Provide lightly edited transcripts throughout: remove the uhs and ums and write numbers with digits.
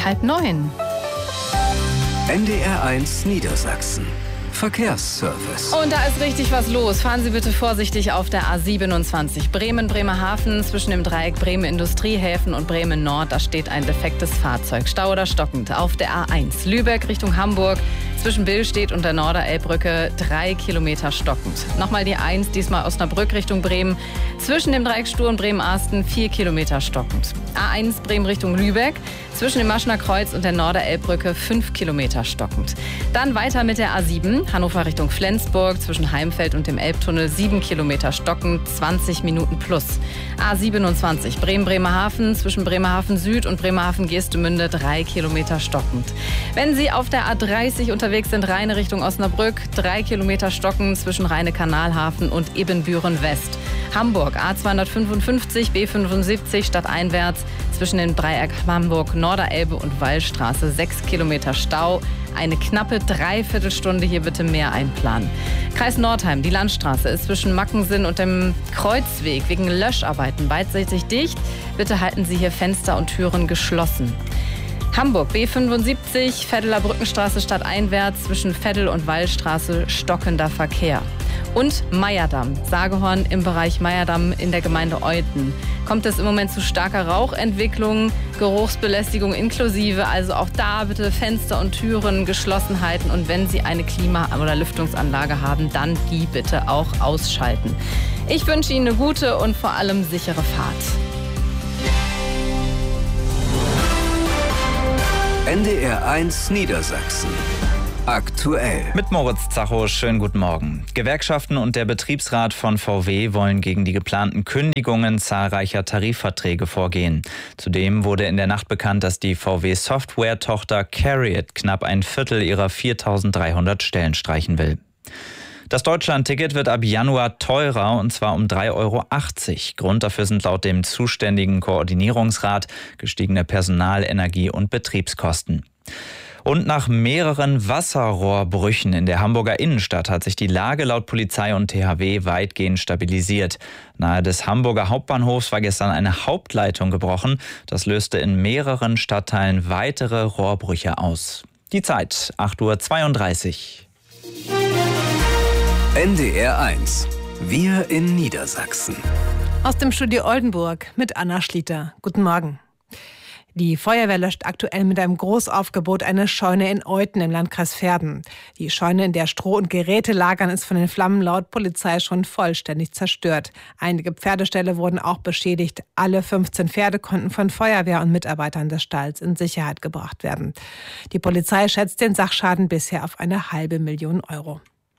8:30. NDR1 Niedersachsen. Verkehrsservice. Und da ist richtig was los. Fahren Sie bitte vorsichtig auf der A27 Bremen-Bremerhaven. Zwischen dem Dreieck Bremen-Industriehäfen und Bremen-Nord, da steht ein defektes Fahrzeug. Stau oder stockend. Auf der A1 Lübeck Richtung Hamburg. Zwischen Billstedt und der Norderelbbrücke 3 Kilometer stockend. Nochmal die 1, diesmal Osnabrück Richtung Bremen. Zwischen dem Dreieck Stur und Bremen-Arsten 4 Kilometer stockend. A1 Bremen Richtung Lübeck. Zwischen dem Maschner Kreuz und der Norderelbbrücke 5 Kilometer stockend. Dann weiter mit der A7, Hannover Richtung Flensburg, zwischen Heimfeld und dem Elbtunnel 7 Kilometer stockend, 20 Minuten plus. A27, Bremen-Bremerhaven, zwischen Bremerhaven Süd und Bremerhaven-Geestemünde 3 Kilometer stockend. Wenn Sie auf der A30 unterwegs sind, Rheine Richtung Osnabrück, 3 Kilometer stockend zwischen Rheine-Kanalhafen und Ebenbüren West. Hamburg, A255, B75 stadteinwärts, zwischen dem Dreieck Hamburg, Norderelbe und Wallstraße 6 Kilometer Stau. Eine knappe Dreiviertelstunde hier bitte mehr einplanen. Kreis Nordheim, die Landstraße ist zwischen Mackensen und dem Kreuzweg wegen Löscharbeiten beidseitig dicht. Bitte halten Sie hier Fenster und Türen geschlossen. Hamburg, B75, Veddeler Brückenstraße stadteinwärts, zwischen Veddel und Wallstraße stockender Verkehr. Und Meyerdamm, Sagehorn im Bereich Meyerdamm in der Gemeinde Euthen. Kommt es im Moment zu starker Rauchentwicklung, Geruchsbelästigung inklusive. Also auch da bitte Fenster und Türen geschlossen halten. Und wenn Sie eine Klima- oder Lüftungsanlage haben, dann die bitte auch ausschalten. Ich wünsche Ihnen eine gute und vor allem sichere Fahrt. NDR1 Niedersachsen. Aktuell. Mit Moritz Zacho, schönen guten Morgen. Gewerkschaften und der Betriebsrat von VW wollen gegen die geplanten Kündigungen zahlreicher Tarifverträge vorgehen. Zudem wurde in der Nacht bekannt, dass die VW-Software-Tochter CARIAD knapp ein Viertel ihrer 4.300 Stellen streichen will. Das Deutschland-Ticket wird ab Januar teurer, und zwar um 3,80 Euro. Grund dafür sind laut dem zuständigen Koordinierungsrat gestiegene Personal-, Energie- und Betriebskosten. Und nach mehreren Wasserrohrbrüchen in der Hamburger Innenstadt hat sich die Lage laut Polizei und THW weitgehend stabilisiert. Nahe des Hamburger Hauptbahnhofs war gestern eine Hauptleitung gebrochen. Das löste in mehreren Stadtteilen weitere Rohrbrüche aus. Die Zeit, 8:32 Uhr. NDR1. Wir in Niedersachsen. Aus dem Studio Oldenburg mit Anna Schlitter. Guten Morgen. Die Feuerwehr löscht aktuell mit einem Großaufgebot eine Scheune in Euthen im Landkreis Verden. Die Scheune, in der Stroh und Geräte lagern, ist von den Flammen laut Polizei schon vollständig zerstört. Einige Pferdeställe wurden auch beschädigt. Alle 15 Pferde konnten von Feuerwehr und Mitarbeitern des Stalls in Sicherheit gebracht werden. Die Polizei schätzt den Sachschaden bisher auf 500.000 Euro.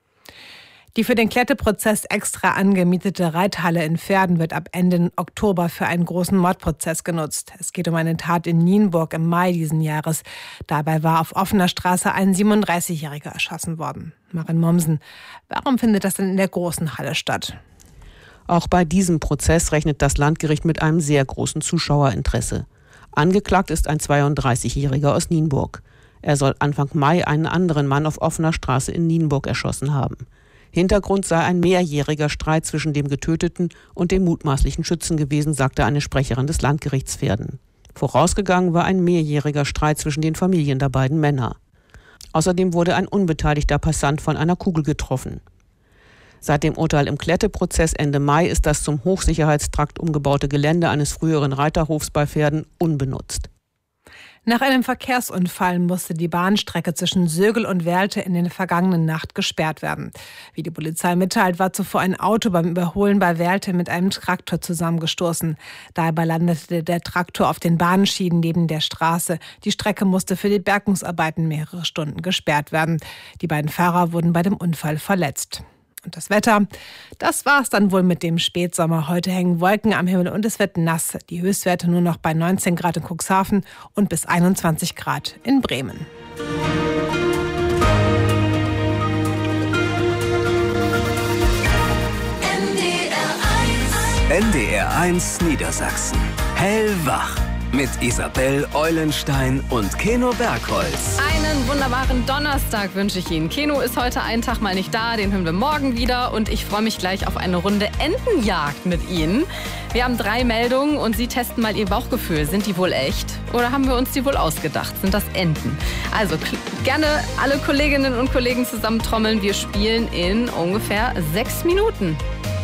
Die für den Kletteprozess extra angemietete Reithalle in Verden wird ab Ende Oktober für einen großen Mordprozess genutzt. Es geht um eine Tat in Nienburg im Mai diesen Jahres. Dabei war auf offener Straße ein 37-Jähriger erschossen worden. Maren Mommsen, warum findet das denn in der großen Halle statt? Auch bei diesem Prozess rechnet das Landgericht mit einem sehr großen Zuschauerinteresse. Angeklagt ist ein 32-Jähriger aus Nienburg. Er soll Anfang Mai einen anderen Mann auf offener Straße in Nienburg erschossen haben. Hintergrund sei ein mehrjähriger Streit zwischen dem Getöteten und dem mutmaßlichen Schützen gewesen, sagte eine Sprecherin des Landgerichts Verden. Vorausgegangen war ein mehrjähriger Streit zwischen den Familien der beiden Männer. Außerdem wurde ein unbeteiligter Passant von einer Kugel getroffen. Seit dem Urteil im Kletteprozess Ende Mai ist das zum Hochsicherheitstrakt umgebaute Gelände eines früheren Reiterhofs bei Verden unbenutzt. Nach einem Verkehrsunfall musste die Bahnstrecke zwischen Sögel und Werlte in der vergangenen Nacht gesperrt werden. Wie die Polizei mitteilt, war zuvor ein Auto beim Überholen bei Werlte mit einem Traktor zusammengestoßen. Dabei landete der Traktor auf den Bahnschienen neben der Straße. Die Strecke musste für die Bergungsarbeiten mehrere Stunden gesperrt werden. Die beiden Fahrer wurden bei dem Unfall verletzt. Und das Wetter, das war's dann wohl mit dem Spätsommer. Heute hängen Wolken am Himmel und es wird nass. Die Höchstwerte nur noch bei 19 Grad in Cuxhaven und bis 21 Grad in Bremen. NDR1 Niedersachsen. Hellwach mit Isabel Eulenstein und Keno Bergholz. Einen wunderbaren Donnerstag wünsche ich Ihnen. Keno ist heute einen Tag mal nicht da, den hören wir morgen wieder. Und ich freue mich gleich auf eine Runde Entenjagd mit Ihnen. Wir haben 3 Meldungen und Sie testen mal Ihr Bauchgefühl. Sind die wohl echt oder haben wir uns die wohl ausgedacht? Sind das Enten? Also gerne alle Kolleginnen und Kollegen zusammentrommeln. Wir spielen in ungefähr 6 Minuten.